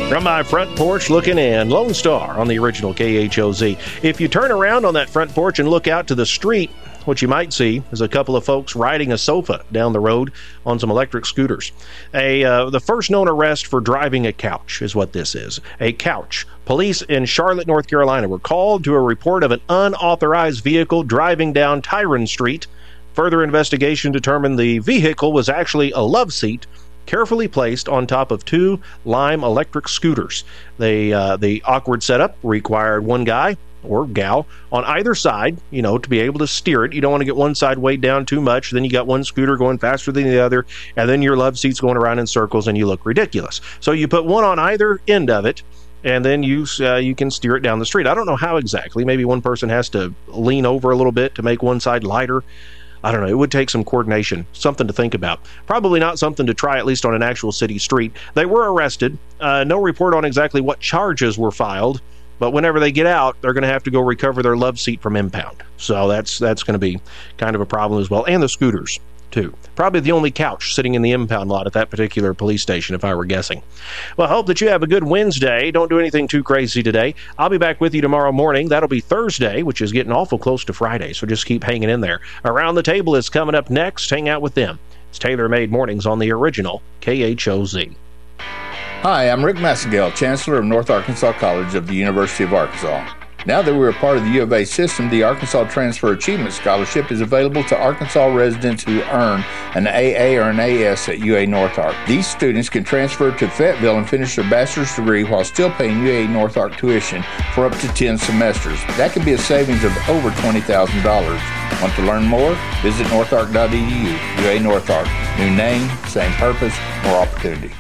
From my front porch looking in, Lone Star on the original KHOZ. If you turn around on that front porch and look out to the street, what you might see is a couple of folks riding a sofa down the road on some electric scooters. The first known arrest for driving a couch is what this is. A couch. Police in Charlotte, North Carolina were called to a report of an unauthorized vehicle driving down Tyrone Street. Further investigation determined the vehicle was actually a love seat carefully placed on top of two Lime electric scooters. The awkward setup required one guy or gal on either side, to be able to steer it. You don't want to get one side weighed down too much. Then you got one scooter going faster than the other, and then your love seat's going around in circles, and you look ridiculous. So you put one on either end of it, and then you can steer it down the street. I don't know how exactly. Maybe one person has to lean over a little bit to make one side lighter. I don't know. It would take some coordination, something to think about. Probably not something to try, at least on an actual city street. They were arrested. No report on exactly what charges were filed, but whenever they get out, they're going to have to go recover their love seat from impound. So that's going to be kind of a problem as well. And the scooters, too. Probably the only couch sitting in the impound lot at that particular police station, if I were guessing. Well, I hope that you have a good Wednesday. Don't do anything too crazy today. I'll be back with you tomorrow morning. That'll be Thursday, which is getting awful close to Friday, so just keep hanging in there. Around the Table is coming up next. Hang out with them. It's Taylor Made Mornings on the original KHOZ. Hi, I'm Rick Massengale, Chancellor of North Arkansas College of the University of Arkansas. Now that we're a part of the U of A system, the Arkansas Transfer Achievement Scholarship is available to Arkansas residents who earn an AA or an AS at UA North Ark. These students can transfer to Fayetteville and finish their bachelor's degree while still paying UA North Ark tuition for up to 10 semesters. That can be a savings of over $20,000. Want to learn more? Visit northark.edu. UA North Ark. New name, same purpose, more opportunity.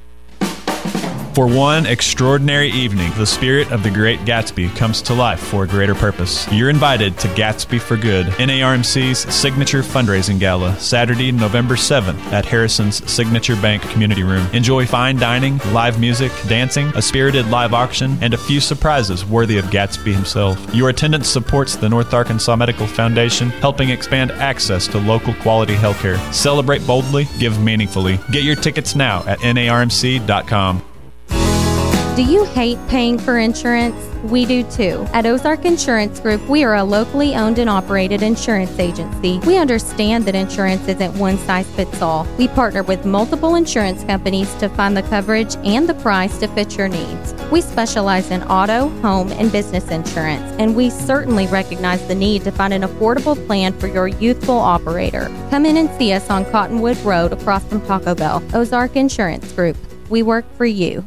For one extraordinary evening, the spirit of the Great Gatsby comes to life for a greater purpose. You're invited to Gatsby for Good, NARMC's signature fundraising gala, Saturday, November 7th at Harrison's Signature Bank Community Room. Enjoy fine dining, live music, dancing, a spirited live auction, and a few surprises worthy of Gatsby himself. Your attendance supports the North Arkansas Medical Foundation, helping expand access to local quality healthcare. Celebrate boldly, give meaningfully. Get your tickets now at narmc.com. Do you hate paying for insurance? We do too. At Ozark Insurance Group, we are a locally owned and operated insurance agency. We understand that insurance isn't one size fits all. We partner with multiple insurance companies to find the coverage and the price to fit your needs. We specialize in auto, home, and business insurance, and we certainly recognize the need to find an affordable plan for your youthful operator. Come in and see us on Cottonwood Road across from Taco Bell. Ozark Insurance Group. We work for you.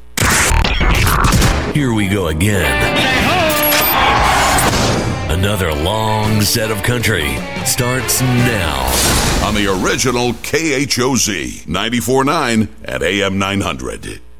Here we go again. Another long set of country starts now. On the original KHOZ 94.9 at AM 900.